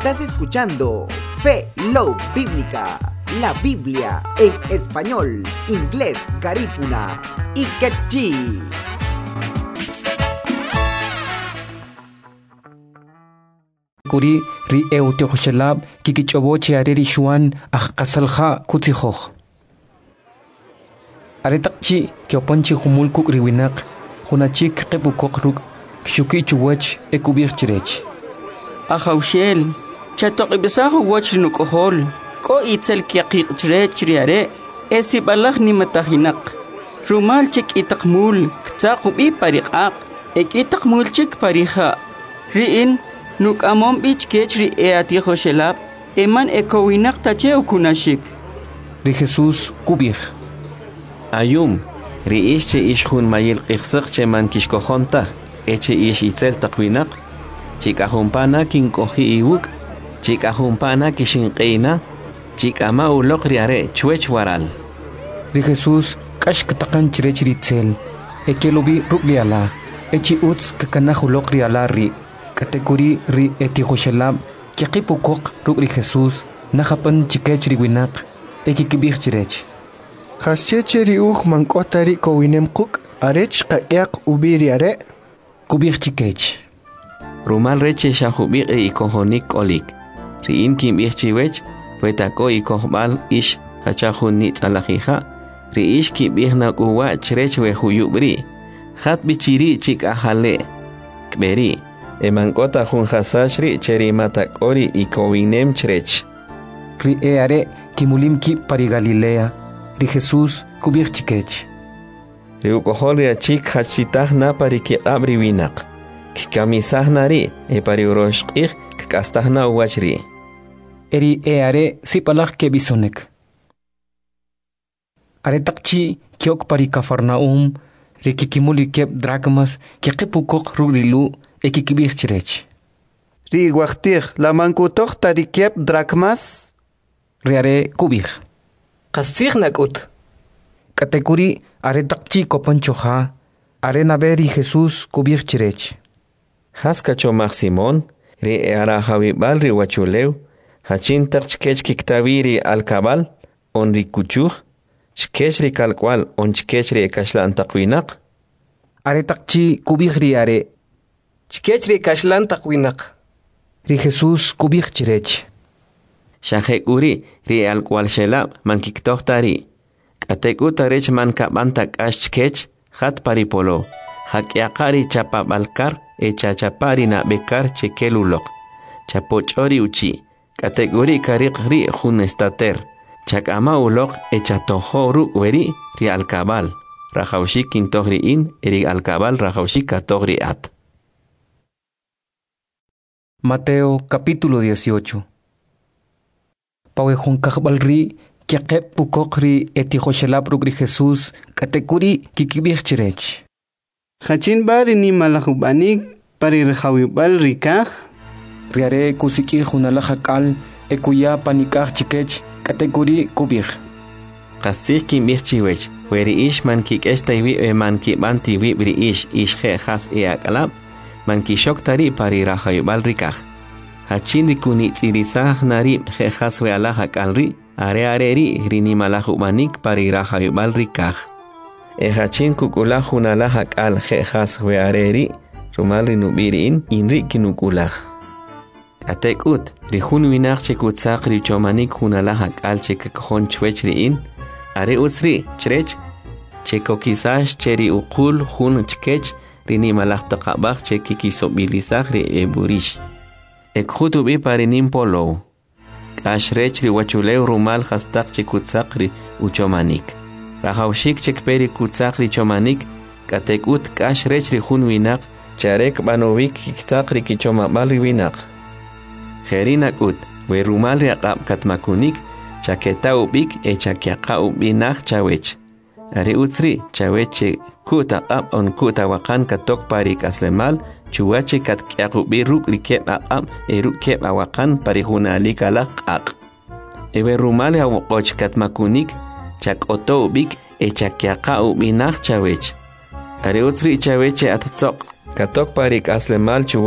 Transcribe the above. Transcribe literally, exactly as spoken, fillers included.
Estás escuchando Fe Love Bíblica, la Biblia en español, inglés, garífuna y quechí. Kuri ri euteo shelab kikichoboche areri shuan akasalha kutsihoch. Aretakchi kioponchi humul kuk riwinak hunachik kepukok ruk kshuki chuwach ekubir chirech. Ahaushel chatok ibisahu wach nukohol ko itzel kiakik chirech riare esi balak ni matahinak. Rumal chik itakmul ktsakubi parikak ek itakmul chik pariha. Riin Nuk amom bich kechri e atijo shelab, eman ekowinak tacheo kunashik. Ri Jesús kubir. Ayum, ri ish che ish hun mayil qixsaq che man kishkohonta, eche ish itzel takwinak, chikahumpana kinkohi iwuk, chikahumpana kishinqeina, chikama ulok riare chwech waral. Ri Jesús kashk takan chirech ritzel, ekelobi rugliala, echi uts kakanah ulok riala ri. Kategori ri etihoshelab kikipukok rukri Jesús nahapan chikech riwinak ekikibir chirech. Hascheche ri uj mankotari kowinem kuk arech kayak ubiri are kubir chikech. Rumal reche shahubir e ikohonik olik. Ri inkim ich chiwech puetako ikohbal ish hachahun nit alahija. Ri ish kibir na uwa chirech we huyubri. Hat bichiri chik ahale. Kberi. Emankota jun hasashri cheri matakori y kowinem chrech. Ri eare kimulim ki pari Galilea, ri Jesús kubir chikech. Ri ukohol ria chik hachitah na pari ki abri winak. Kikamisah nari e pari uroshqih kikastah na uwachri. Eri eare sipalak ke bisonek. Are takchi kiok pari Kafarnaum, ri kikimuli kep drachmas kikipukok rurilu ekikibir chirech. Ri guachtir la mankutok tarikiep drachmas Riare kubir. Qasir nakut. Kategori are takchi kopanchoha, are naberi Jesús kubir chirech. Haskacho Simón, ri eara hawibal ri wachuleu, hachin takchkech kiktaviri al kabal, on ri kuchuh, chkech ri kalkwal on chkech ri ekashlan takwinak. Are takchi kubir riare. Chkechri kashlan takwinak. Ri Jesús kubir chirech. Shahek uri ri al kwal shelab man kiktohtari. Katek utarech man kabantak ashkech hat paripolo. Hak yakari chapa balkar e chachapari na bekar chekelulok. Chapochori uchi. Katek uri karik ri hun estater. Chakama ulok e chatohoru weri ri al kabal. Rajaushik kintohri in ri al kabal rajaushik katohri at. Mateo capítulo dieciocho. Pawehon kahbalri kiakep pukokri etihoshelab rugri Jesús katekuri kikibir chirech. Hachin bari ni malahubanik pari rehawibal rikah Riare kusiki hunalahakal ekuya panikah chikech katekuri kubir. Qasih kimbir chiwech, weri ish man kikesta iwi e man kibanti wi bri ish ish he has e akalab. Man kishok tari pari rahayubal rikah. Hachin rikuni tsirisah nari jehaswe alahak alri, are areri rini malahubanik pari rahayubal rikah. E hachin kukulahun alahak al jehaswe areri, rumal rinubiriin inri kinukulah. Atekut, rihun winak chekutsak richomanik hun alahak al chekakon chwechriin, are utsri, chrech, chekokisash cheri ukul hun chkech, rini malak takabak che kikisobilisak ri e burish. Ek hutubi parinim polo. Ashrech ri wachuleu rumal hastak che kutsak ri uchomanik. Rahaushik chek peri kutsak ri chomanik, katekut kashrech ri hun winak, charek banovik kiksak ri kichomabal ri winak. Herinak ut, we rumal ri akab katmakunik, chaketa ubik e chakiaka ubinak chawech. Ari utsri chaweche kuta ab on kuta wakan katok pari kaslemal chuwache kat kyakubi ruk rikep ab e ruk kep awakan pari hunali kalak ak. Ewe rumali hawokoch kat makunik chak oto ubik e chakyaka ubinak chawech. Ari utsri chaweche atatsok katok pari kaslemal chuwache